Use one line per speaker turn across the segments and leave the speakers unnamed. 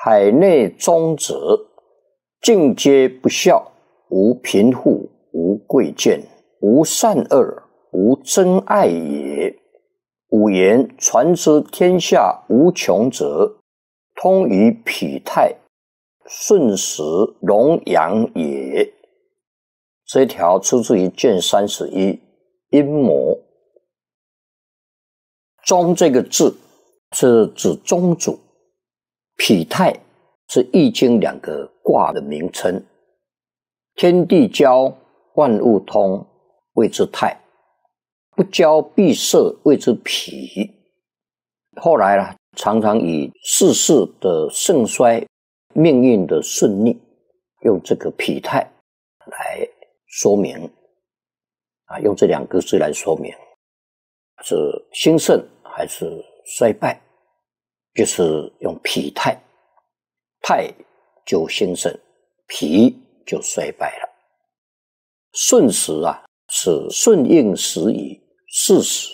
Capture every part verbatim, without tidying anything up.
海内忠则，尽皆不孝，无贫富，无贵贱，无善恶，无真爱也。五言传之天下无穷则，通于否泰，顺时龙阳也。这一条出自于卷三十一阴谋。宗这个字是指宗主，否泰是易经两个卦的名称。天地交，万物通，谓之泰；不交闭塞，谓之否。后来呢，常常以世事的盛衰、命运的顺逆，用这个否泰来说明啊，用这两个字来说明是兴盛还是衰败，就是用否泰，泰就兴盛，否就衰败了。顺时啊，是顺应时宜，事实。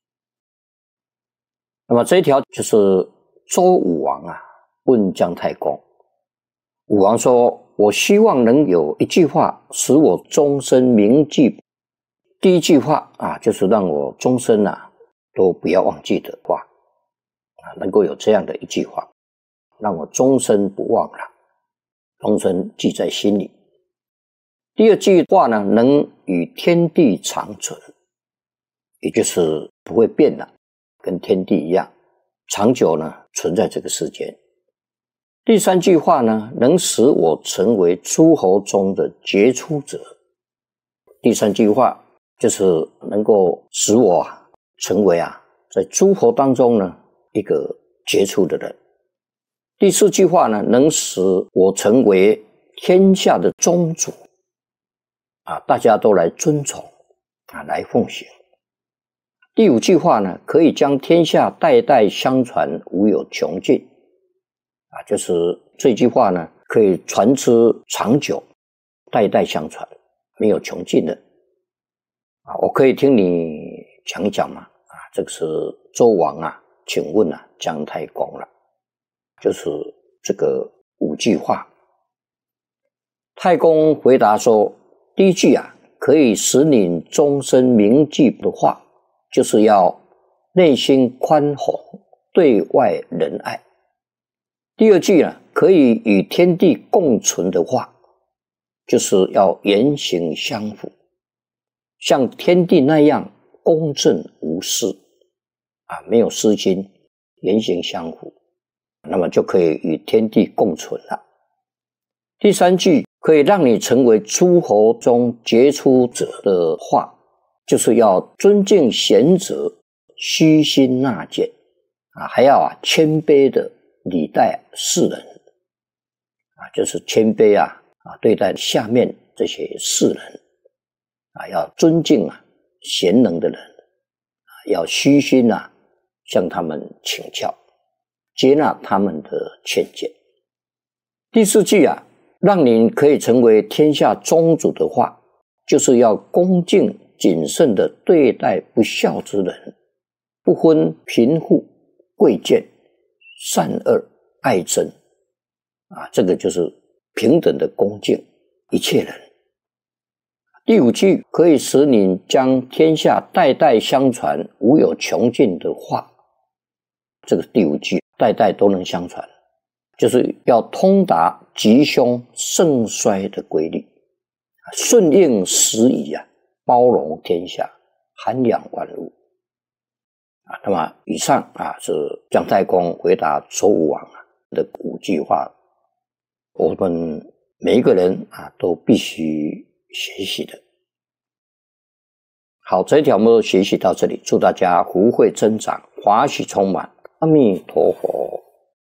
那么这一条就是周武王啊问姜太公，武王说：“我希望能有一句话使我终身铭记。第一句话啊，就是让我终身啊都不要忘记的话啊，能够有这样的一句话，让我终身不忘了，终身记在心里。第二句话呢，能与天地长存，也就是不会变了，跟天地一样，长久呢存在这个世间。第三句话呢，能使我成为诸侯中的杰出者。第三句话就是能够使我啊成为啊在诸侯当中呢一个杰出的人。第四句话呢，能使我成为天下的宗主啊，大家都来尊崇啊，来奉行。第五句话呢，可以将天下代代相传，无有穷尽啊，就是这句话呢，可以传之长久，代代相传，没有穷尽的啊。我可以听你讲一讲吗？啊，这个是周王啊，请问啊，姜太公了，就是这个五句话。太公回答说，第一句啊，可以使你终身铭记的话，就是要内心宽宏，对外仁爱。第二句呢，可以与天地共存的话，就是要言行相符，像天地那样公正无私啊，没有私心，言行相符，那么就可以与天地共存了。第三句可以让你成为诸侯中杰出者的话，就是要尊敬贤者，虚心纳谏啊，还要啊谦卑的礼待世人啊，就是谦卑啊啊对待下面这些世人啊，要尊敬啊贤能的人啊，要虚心啊向他们请教，接纳他们的劝谏。第四句啊，让您可以成为天下宗主的话，就是要恭敬谨慎地对待不孝之人，不分贫富贵贱善恶爱憎啊，这个就是平等的恭敬一切人。第五句可以使你将天下代代相传，无有穷尽的话，这个第五句代代都能相传，就是要通达吉凶盛衰的规律，顺应时宜啊，包容天下，涵养万物啊。那么以上啊是姜太公回答周武王啊的五句话，我们每一个人啊都必须学习的。好，这一条我们学习到这里，祝大家福慧增长，华喜充满，阿弥陀佛。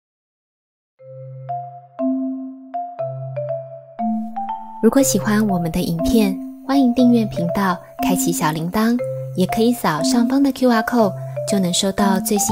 如果喜欢我们的影片，欢迎订阅频道，开启小铃铛，也可以扫上方的 Q R code，就能收到最新